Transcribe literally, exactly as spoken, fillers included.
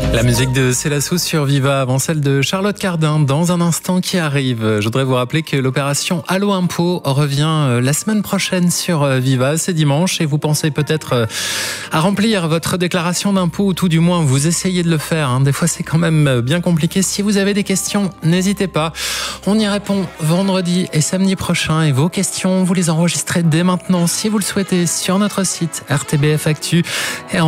La musique de Célassou sur Viva avant celle de Charlotte Cardin dans un instant qui arrive. Je voudrais vous rappeler que l'opération Allo Impôt revient la semaine prochaine sur Viva, c'est dimanche, et vous pensez peut-être à remplir votre déclaration d'impôt, ou tout du moins vous essayez de le faire. Des fois c'est quand même bien compliqué. Si vous avez des questions, n'hésitez pas. On y répond vendredi et samedi prochain, et vos questions, vous les enregistrez dès maintenant si vous le souhaitez sur notre site R T B F Actu et en